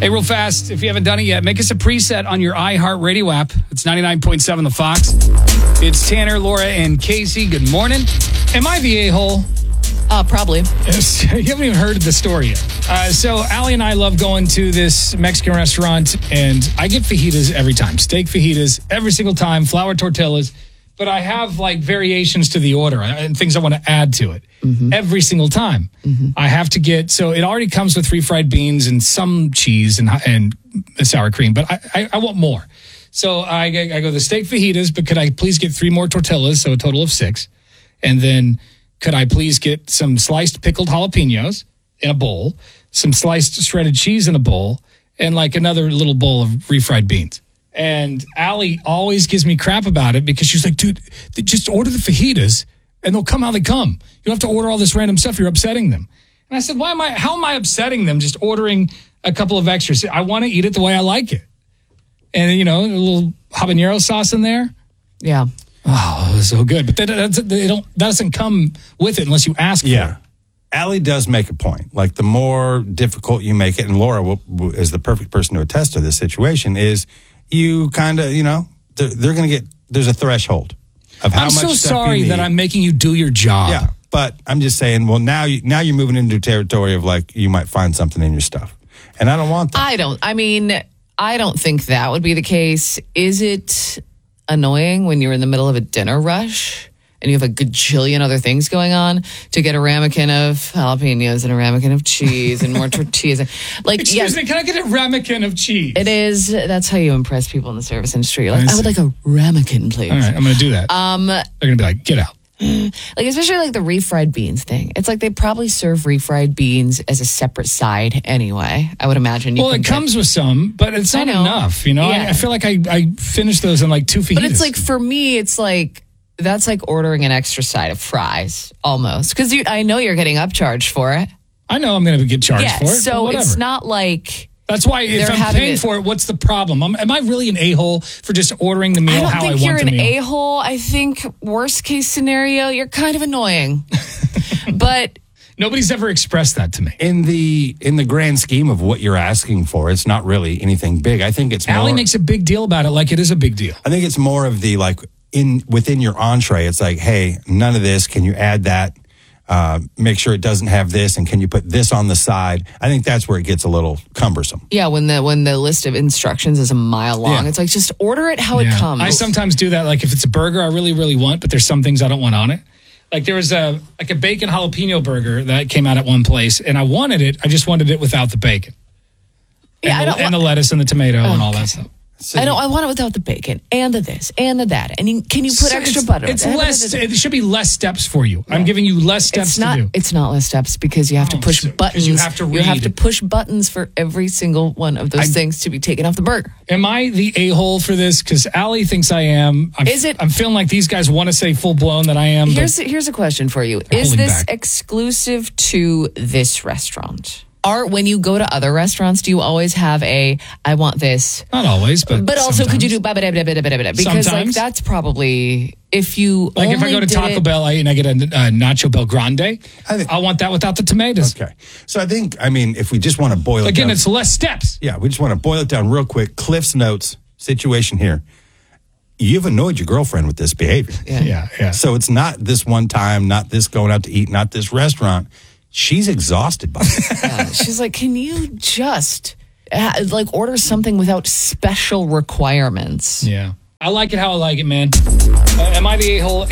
Hey, real fast, if you haven't done it yet, make us a preset on your iHeartRadio app. It's 99.7 The Fox. It's Tanner, Laura, and Casey. Good morning. Am I the a-hole? Probably. You haven't even heard the story yet. So Allie and I love going to this Mexican restaurant, and I get fajitas every time. Steak fajitas every single time, flour tortillas. But I have like variations to the order and things I want to add to it every single time. I have to get, so it already comes with refried beans and some cheese and sour cream, but I want more. So I go the steak fajitas, but could I please get 3 more tortillas, so a total of 6. And then could I please get some sliced pickled jalapenos in a bowl, some sliced shredded cheese in a bowl, and like another little bowl of refried beans. And Allie always gives me crap about it because she's like, dude, just order the fajitas and they'll come how they come. You don't have to order all this random stuff. You're upsetting them. And I said, how am I upsetting them just ordering a couple of extras? I want to eat it the way I like it. And, a little habanero sauce in there. Yeah. Oh, it's so good. But that doesn't come with it unless you ask for it. Allie does make a point. Like, the more difficult you make it, and Laura is the perfect person to attest to this situation, is you kind of, they're going to get, there's a threshold of how much stuff you need. I'm so sorry that I'm making you do your job. Yeah, but I'm just saying, well, now you're moving into territory of like, you might find something in your stuff. And I don't want that. I don't think that would be the case. Is it annoying when you're in the middle of a dinner rush and you have a gajillion other things going on to get a ramekin of jalapenos and a ramekin of cheese and more tortillas? Excuse me, can I get a ramekin of cheese? It is. That's how you impress people in the service industry. You're like, I would like a ramekin, please. All right, I'm going to do that. They're going to be like, get out. Especially like the refried beans thing. It's like they probably serve refried beans as a separate side anyway. I would imagine. It comes with some, but it's not enough. Yeah. I feel like I finished those in like 2 fajitas. But it's like, for me, it's like, that's like ordering an extra side of fries almost. Because I know you're getting upcharged for it. I know I'm going to get charged for it. So it's not like... That's why if I'm paying for it, what's the problem? Am I really an a-hole for just ordering the meal how I want the meal? I don't think you're an a-hole. I think worst case scenario, you're kind of annoying. But nobody's ever expressed that to me. In the grand scheme of what you're asking for, it's not really anything big. I think it's more... Allie makes a big deal about it like it is a big deal. I think it's more of the within your entree, it's like, hey, none of this. Can you add that? Make sure it doesn't have this, and can you put this on the side? I think that's where it gets a little cumbersome. Yeah, when the list of instructions is a mile long, It's like, just order it how it comes. I sometimes do that. Like if it's a burger I really, really want, but there's some things I don't want on it. Like there was a bacon jalapeno burger that came out at one place, and I wanted it. I just wanted it without the bacon. Yeah, and the lettuce and the tomato and all that stuff. So I want it without the bacon and the this and the that. And can you put extra butter? It should be less steps for you. Yeah. I'm giving you less steps to do. It's not less steps because you have to push buttons. You have to read. You have to push buttons for every single one of those things to be taken off the burger. Am I the a-hole for this? Because Allie thinks I am. I'm feeling like these guys want to say full blown that I am. Here's a question for you. Is this exclusive to this restaurant? When you go to other restaurants, do you always have I want this? Not always, but also sometimes. Could you do because sometimes. That's probably if you if I go to Taco Bell and I get a Nacho Bel Grande, I want that without the tomatoes. Okay, so I think if we just want to boil it again, down, it's less steps. Yeah, we just want to boil it down real quick. Cliff's Notes situation here. You've annoyed your girlfriend with this behavior. Yeah. So it's not this one time, not this going out to eat, not this restaurant. She's exhausted by it. She's like, can you just order something without special requirements? Yeah. I like it how I like it, man. Am I the a-hole?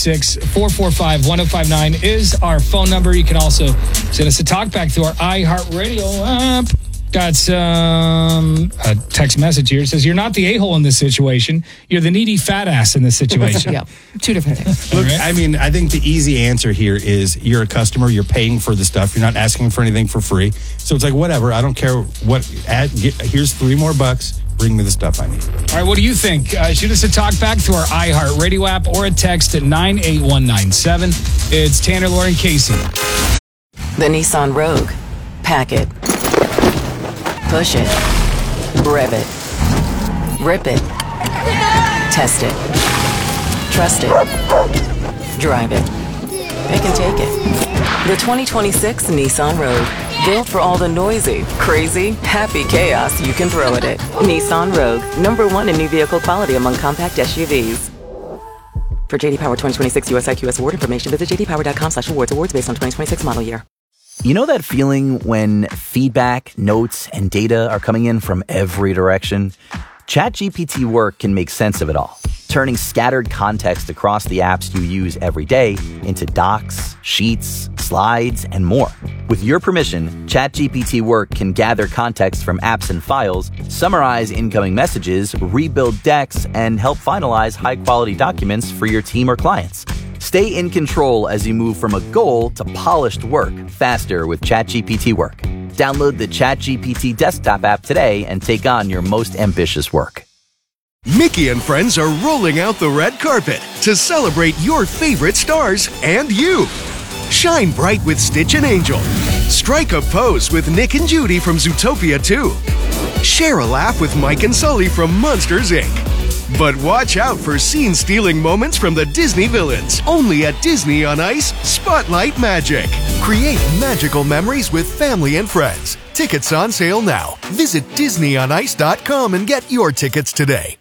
866-445-1059 is our phone number. You can also send us a talk back through our iHeartRadio app. Got some text message here. It says, you're not the a-hole in this situation. You're the needy fat ass in this situation. Yeah, 2 different things. Look, right. I think the easy answer here is you're a customer. You're paying for the stuff. You're not asking for anything for free. So it's like, whatever. I don't care what. Here's $3 more. Bring me the stuff I need. All right, what do you think? Shoot us a talk back through our iHeartRadio app or a text at 98197. It's Tanner, Laura, and Casey. The Nissan Rogue. Pack it. Push it. Rev it. Rip it. Test it. Trust it. Drive it. It can take it. The 2026 Nissan Rogue. Built for all the noisy, crazy, happy chaos you can throw at it. Nissan Rogue, #1 in new vehicle quality among compact SUVs. For JD Power 2026 US IQS award information, visit jdpower.com/awards. Awards based on 2026 model year. You know that feeling when feedback, notes, and data are coming in from every direction? ChatGPT Work can make sense of it all, turning scattered context across the apps you use every day into docs, sheets, slides, and more. With your permission, ChatGPT Work can gather context from apps and files, summarize incoming messages, rebuild decks, and help finalize high-quality documents for your team or clients. Stay in control as you move from a goal to polished work faster with ChatGPT Work. Download the ChatGPT desktop app today and take on your most ambitious work. Mickey and friends are rolling out the red carpet to celebrate your favorite stars and you. Shine bright with Stitch and Angel. Strike a pose with Nick and Judy from Zootopia 2. Share a laugh with Mike and Sully from Monsters, Inc. But watch out for scene-stealing moments from the Disney villains. Only at Disney on Ice Spotlight Magic. Create magical memories with family and friends. Tickets on sale now. Visit DisneyOnIce.com and get your tickets today.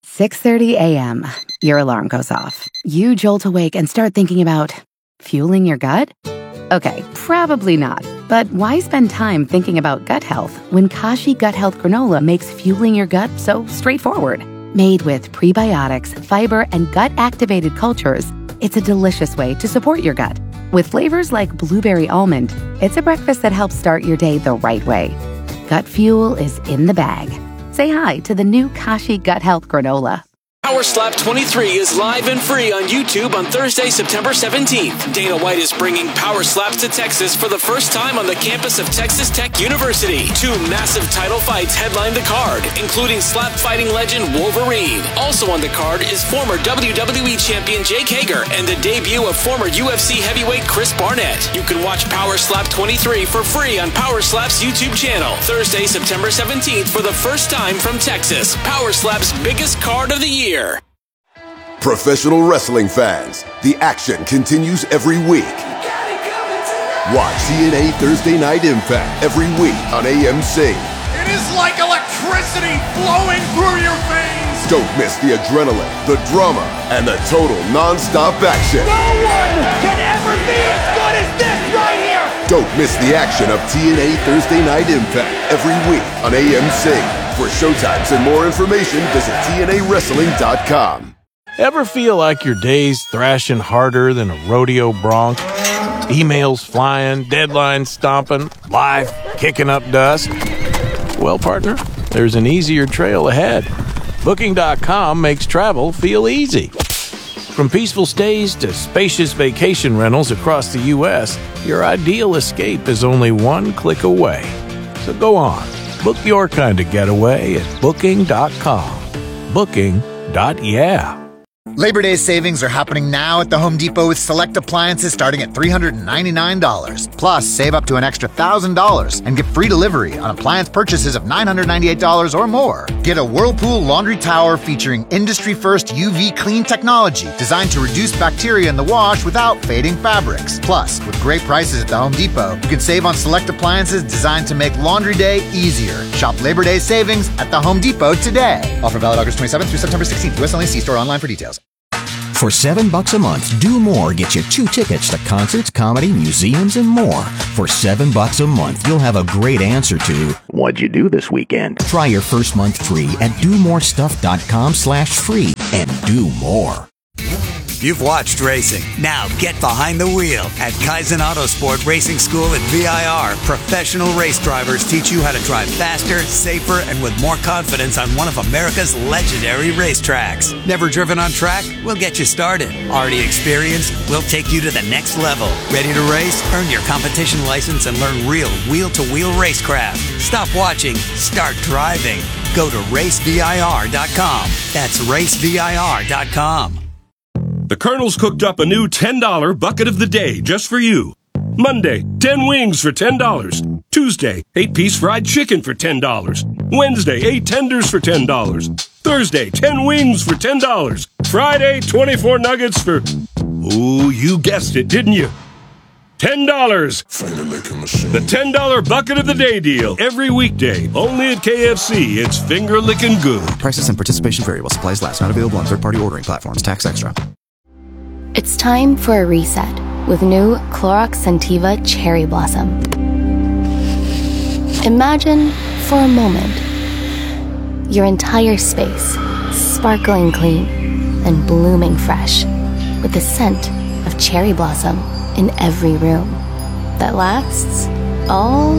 6:30 a.m. Your alarm goes off. You jolt awake and start thinking about fueling your gut? Okay, probably not. But why spend time thinking about gut health when Kashi Gut Health Granola makes fueling your gut so straightforward? Made with prebiotics, fiber, and gut-activated cultures, it's a delicious way to support your gut. With flavors like blueberry almond, it's a breakfast that helps start your day the right way. Gut fuel is in the bag. Say hi to the new Kashi Gut Health Granola. Power Slap 23 is live and free on YouTube on Thursday, September 17th. Dana White is bringing Power Slaps to Texas for the first time on the campus of Texas Tech University. 2 massive title fights headline the card, including slap fighting legend Wolverine. Also on the card is former WWE champion Jake Hager and the debut of former UFC heavyweight Chris Barnett. You can watch Power Slap 23 for free on Power Slap's YouTube channel. Thursday, September 17th for the first time from Texas. Power Slap's biggest card of the year. Professional wrestling fans, the action continues every week. Watch TNA Thursday Night Impact every week on AMC. It is like electricity flowing through your veins. Don't miss the adrenaline, the drama, and the total non-stop action. No one can ever be as good as this right here. Don't miss the action of TNA Thursday Night Impact every week on AMC. For showtimes and more information, visit TNAWrestling.com. Ever feel like your day's thrashing harder than a rodeo bronc? Emails flying, deadlines stomping, life kicking up dust? Well, partner, there's an easier trail ahead. Booking.com makes travel feel easy. From peaceful stays to spacious vacation rentals across the U.S., your ideal escape is only one click away. So go on, book your kind of getaway at Booking.com. Booking.yeah. Labor Day savings are happening now at the Home Depot with select appliances starting at $399. Plus, save up to an extra $1,000 and get free delivery on appliance purchases of $998 or more. Get a Whirlpool laundry tower featuring industry-first UV clean technology designed to reduce bacteria in the wash without fading fabrics. Plus, with great prices at the Home Depot, you can save on select appliances designed to make laundry day easier. Shop Labor Day savings at the Home Depot today. Offer valid August 27th through September 16th. U.S. only. See store online for details. For $7 a month, Do More gets you 2 tickets to concerts, comedy, museums, and more. For $7 a month, you'll have a great answer to what'd you do this weekend? Try your first month free at domorestuff.com/free and do more. You've watched racing. Now get behind the wheel. At Kaizen Autosport Racing School at VIR, professional race drivers teach you how to drive faster, safer, and with more confidence on one of America's legendary racetracks. Never driven on track? We'll get you started. Already experienced? We'll take you to the next level. Ready to race? Earn your competition license and learn real wheel-to-wheel racecraft. Stop watching. Start driving. Go to racevir.com. That's racevir.com. The Colonel's cooked up a new $10 bucket of the day just for you. Monday, 10 wings for $10. Tuesday, 8-piece fried chicken for $10. Wednesday, 8 tenders for $10. Thursday, 10 wings for $10. Friday, 24 nuggets for... Ooh, you guessed it, didn't you? $10. The $10 bucket of the day deal. Every weekday. Only at KFC. It's finger licking good. Prices and participation vary while supplies last. Not available on third-party ordering platforms. Tax extra. It's time for a reset with new Clorox Scentiva Cherry Blossom. Imagine, for a moment, your entire space sparkling clean and blooming fresh with the scent of cherry blossom in every room that lasts all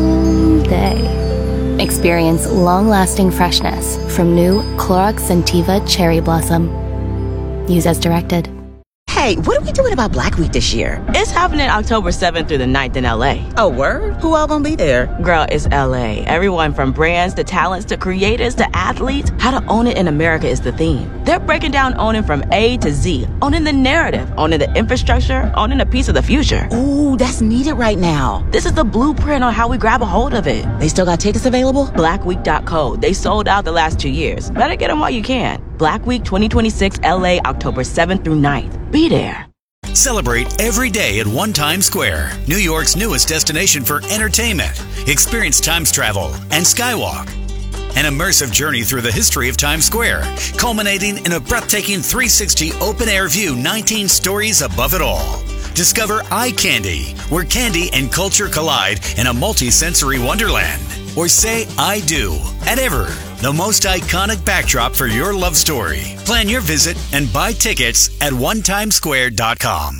day. Experience long-lasting freshness from new Clorox Scentiva Cherry Blossom. Use as directed. Hey, what are we doing about Black Week this year? It's happening October 7th through the 9th in LA. Oh, word? Who all gonna be there? Girl, it's LA. Everyone from brands to talents to creators to athletes. How to own it in America is the theme. They're breaking down owning from A to Z. Owning the narrative, owning the infrastructure, owning a piece of the future. Ooh, that's needed right now. This is the blueprint on how we grab a hold of it. They still got tickets available? Blackweek.co. They sold out the last 2 years. Better get them while you can. Black Week 2026 LA, October 7th through 9th. Be there. Celebrate every day at One Times Square, New York's newest destination for entertainment. Experience Times travel and Skywalk. An immersive journey through the history of Times Square, culminating in a breathtaking 360 open-air view 19 stories above it all. Discover Eye Candy, where candy and culture collide in a multi-sensory wonderland. Or say I do at Ever, the most iconic backdrop for your love story. Plan your visit and buy tickets at onetimesquare.com.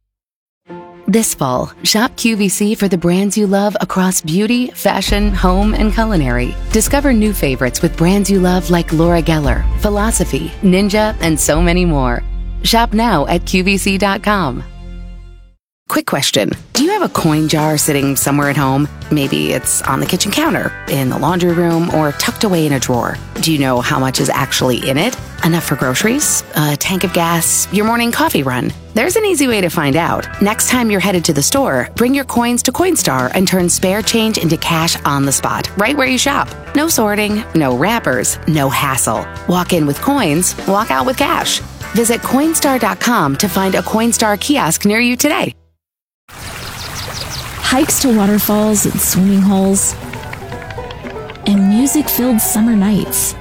This fall, shop QVC for the brands you love across beauty, fashion, home, and culinary. Discover new favorites with brands you love like Laura Geller, Philosophy, Ninja, and so many more. Shop now at QVC.com. Quick question. Do you have a coin jar sitting somewhere at home? Maybe it's on the kitchen counter, in the laundry room, or tucked away in a drawer. Do you know how much is actually in it? Enough for groceries? A tank of gas? Your morning coffee run? There's an easy way to find out. Next time you're headed to the store, bring your coins to Coinstar and turn spare change into cash on the spot, right where you shop. No sorting, no wrappers, no hassle. Walk in with coins, walk out with cash. Visit Coinstar.com to find a Coinstar kiosk near you today. Hikes to waterfalls and swimming holes, and music-filled summer nights.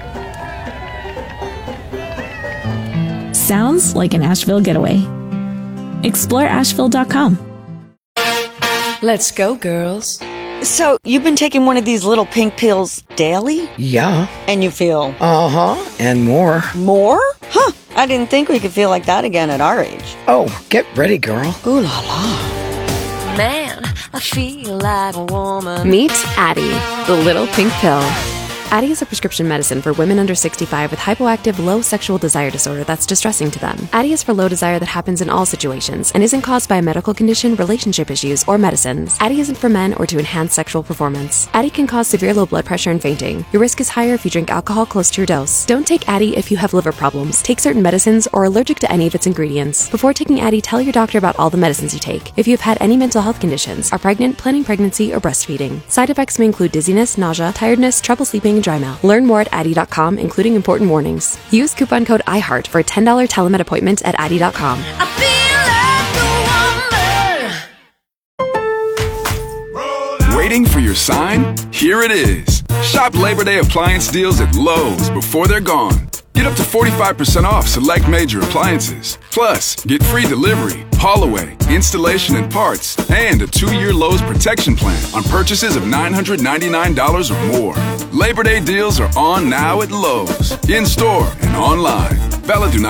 Sounds like an Asheville getaway. Explore Asheville.com. Let's go, girls. So, you've been taking one of these little pink pills daily? Yeah. And you feel? And more. More? Huh. I didn't think we could feel like that again at our age. Oh, get ready, girl. Ooh la la. Man, I feel like a woman. Meet Addyi, the little pink pill. Addyi is a prescription medicine for women under 65 with hypoactive, low sexual desire disorder that's distressing to them. Addyi is for low desire that happens in all situations and isn't caused by a medical condition, relationship issues, or medicines. Addyi isn't for men or to enhance sexual performance. Addyi can cause severe low blood pressure and fainting. Your risk is higher if you drink alcohol close to your dose. Don't take Addyi if you have liver problems, take certain medicines, or are allergic to any of its ingredients. Before taking Addyi, tell your doctor about all the medicines you take. If you have had any mental health conditions, are pregnant, planning pregnancy, or breastfeeding. Side effects may include dizziness, nausea, tiredness, trouble sleeping, and dry mouth. Learn more at Addyi.com, including important warnings. Use coupon code IHEART for a $10 telemed appointment at Addyi.com. Waiting for your sign? Here it is. Shop Labor Day appliance deals at Lowe's before they're gone. Get up to 45% off select major appliances. Plus, get free delivery, haul away, installation and parts, and a 2-year Lowe's protection plan on purchases of $999 or more. Labor Day deals are on now at Lowe's, in store and online. Valid through